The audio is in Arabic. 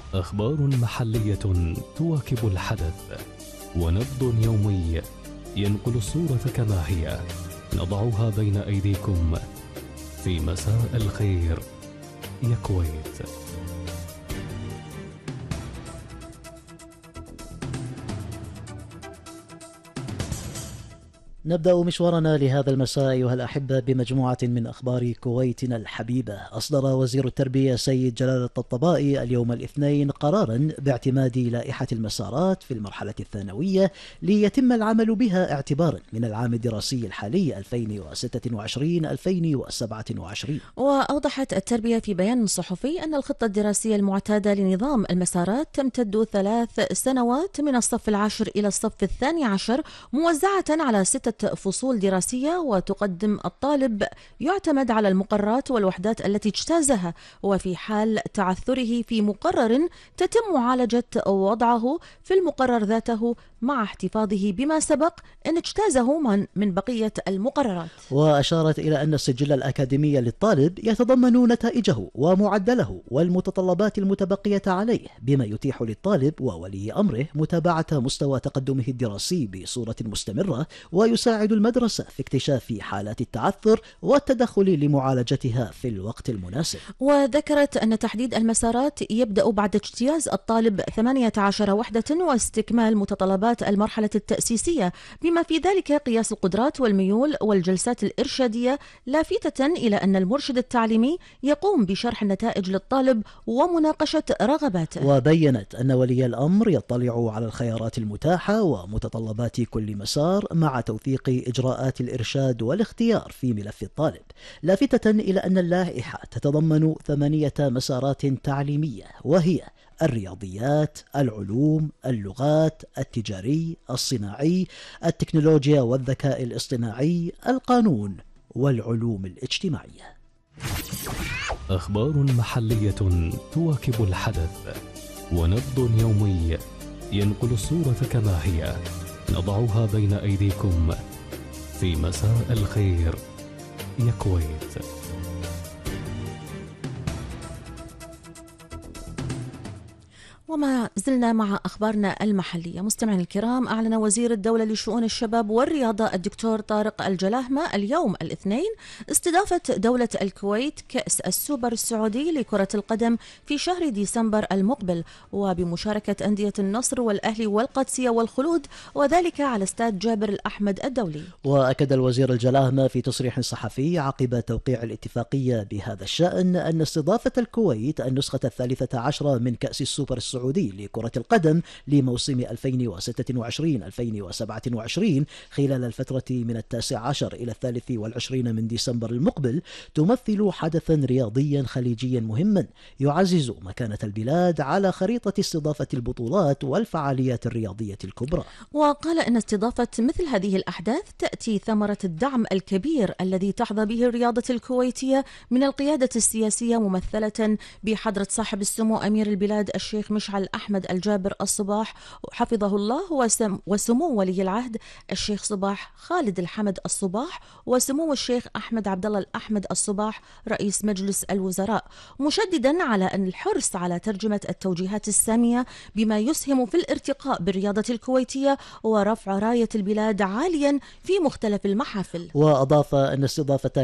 أخبار محلية تواكب الحدث، ونبض يومي ينقل الصورة كما هي، نضعها بين أيديكم في مساء الخير يا كويت. نبدأ مشوارنا لهذا المساء أيها الأحبة بمجموعة من أخبار كويتنا الحبيبة. أصدر وزير التربية سيد جلال الطبطبائي اليوم الاثنين قرارا باعتماد لائحة المسارات في المرحلة الثانوية ليتم العمل بها اعتبارا من العام الدراسي الحالي 2026-2027. وأوضحت التربية في بيان صحفي أن الخطة الدراسية المعتادة لنظام المسارات تمتد 3 سنوات من الصف العاشر إلى الصف الثاني عشر، موزعة على 6 فصول دراسية، وتقدم الطالب يعتمد على المقررات والوحدات التي اجتازها، وفي حال تعثره في مقرر تتم معالجة وضعه في المقرر ذاته مع احتفاظه بما سبق إن اجتازه من بقية المقررات. وأشارت إلى أن السجل الأكاديمي للطالب يتضمن نتائجه ومعدله والمتطلبات المتبقية عليه، بما يتيح للطالب وولي أمره متابعة مستوى تقدمه الدراسي بصورة مستمرة، ويساعد المدرسة في اكتشاف حالات التعثر والتدخل لمعالجتها في الوقت المناسب. وذكرت أن تحديد المسارات يبدأ بعد اجتياز الطالب 18 وحدة واستكمال متطلبات المرحلة التأسيسية، بما في ذلك قياس القدرات والميول والجلسات الإرشادية، لافتة إلى أن المرشد التعليمي يقوم بشرح النتائج للطالب ومناقشة رغباته. وبينت أن ولي الأمر يطلع على الخيارات المتاحة ومتطلبات كل مسار مع توثيق إجراءات الإرشاد والاختيار في ملف الطالب، لافتة إلى أن اللائحة تتضمن 8 مسارات تعليمية، وهي الرياضيات، العلوم، اللغات، التجاري، الصناعي، التكنولوجيا والذكاء الاصطناعي، القانون والعلوم الاجتماعية. أخبار محلية تواكب الحدث، ونبض يومي ينقل الصورة كما هي، نضعها بين أيديكم في مساء الخير يا كويت. وما زلنا مع أخبارنا المحلية. مستمعين الكرام، أعلن وزير الدولة لشؤون الشباب والرياضة الدكتور طارق الجلاهمة اليوم الاثنين استضافة دولة الكويت كأس السوبر السعودي لكرة القدم في شهر ديسمبر المقبل، وبمشاركة أندية النصر والأهلي والقادسية والخلود، وذلك على استاد جابر الأحمد الدولي. وأكد الوزير الجلاهمة في تصريح صحفي عقب توقيع الاتفاقية بهذا الشأن أن استضافة الكويت النسخة 13 من كأس السوبر السعودي لكرة القدم لموسم 2026-2027 خلال الفترة من 19 إلى 23 من ديسمبر المقبل تمثل حدثا رياضيا خليجيا مهما يعزز مكانة البلاد على خريطة استضافة البطولات والفعاليات الرياضية الكبرى. وقال إن استضافة مثل هذه الأحداث تأتي ثمرة الدعم الكبير الذي تحظى به الرياضة الكويتية من القيادة السياسية، ممثلة بحضرة صاحب السمو أمير البلاد الشيخ مشعل أحمد الجابر الصباح حفظه الله، وسمو ولي العهد الشيخ صباح خالد الحمد الصباح، وسمو الشيخ أحمد عبد الله الأحمد الصباح رئيس مجلس الوزراء، مشددا على أن الحرص على ترجمة التوجيهات السامية بما يسهم في الارتقاء بالرياضة الكويتية ورفع راية البلاد عاليا في مختلف المحافل. وأضاف أن استضافة